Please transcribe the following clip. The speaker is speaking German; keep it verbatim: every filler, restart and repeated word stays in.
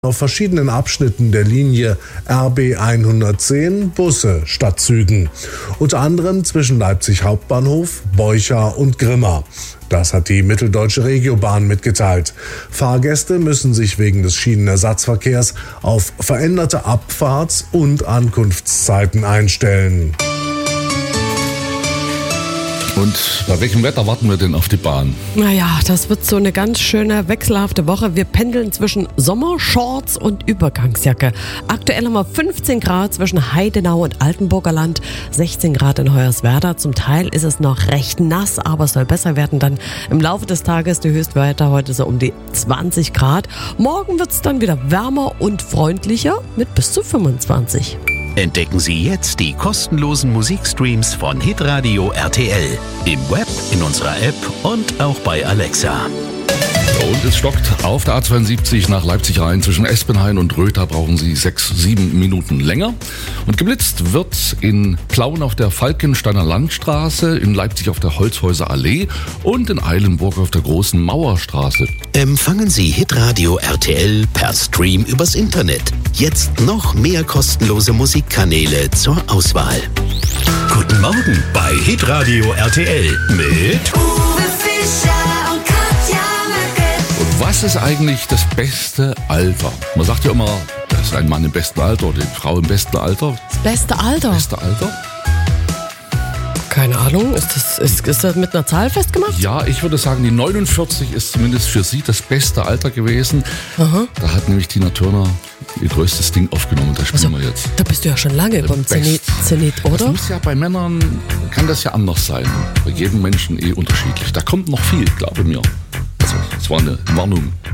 auf verschiedenen Abschnitten der Linie R B hundertzehn Busse statt Zügen. Unter anderem zwischen Leipzig Hauptbahnhof, Beucha und Grimma. Das hat die Mitteldeutsche Regiobahn mitgeteilt. Fahrgäste müssen sich wegen des Schienenersatzverkehrs auf veränderte Abfahrts- und Ankunftszeiten einstellen. Und bei welchem Wetter warten wir denn auf die Bahn? Naja, das wird so eine ganz schöne wechselhafte Woche. Wir pendeln zwischen Sommershorts und Übergangsjacke. Aktuell haben wir fünfzehn Grad zwischen Heidenau und Altenburger Land, sechzehn Grad in Hoyerswerda. Zum Teil ist es noch recht nass, aber es soll besser werden dann im Laufe des Tages. Die Höchstwerte heute so um die zwanzig Grad. Morgen wird es dann wieder wärmer und freundlicher mit bis zu fünfundzwanzig. Entdecken Sie jetzt die kostenlosen Musikstreams von Hitradio R T L. Im Web, in unserer App und auch bei Alexa. Und es stockt auf der A zweiundsiebzig nach Leipzig rein. Zwischen Espenhain und Rötha brauchen Sie sechs, sieben Minuten länger. Und geblitzt wird in Plauen auf der Falkensteiner Landstraße, in Leipzig auf der Holzhäuser Allee und in Eilenburg auf der Großen Mauerstraße. Empfangen Sie Hitradio R T L per Stream übers Internet. Jetzt noch mehr kostenlose Musikkanäle zur Auswahl. Guten Morgen bei Hitradio R T L mit Uwe Fischer und Katja Möcke. Und was ist eigentlich das beste Alter? Man sagt ja immer, das ist ein Mann im besten Alter oder die Frau im besten Alter. Das beste Alter? Beste Alter? Keine Ahnung, ist das, ist, ist das mit einer Zahl festgemacht? Ja, ich würde sagen, die neunundvierzig ist zumindest für sie das beste Alter gewesen. Aha. Da hat nämlich Tina Turner ihr größtes Ding aufgenommen. Da spielen Also, wir jetzt. da bist du ja schon lange beim Zenit, Zenit, Das oder? muss ja bei Männern, kann das ja anders sein. Bei jedem Menschen eh unterschiedlich. Da kommt noch viel, glaube mir. Also, das war eine Warnung.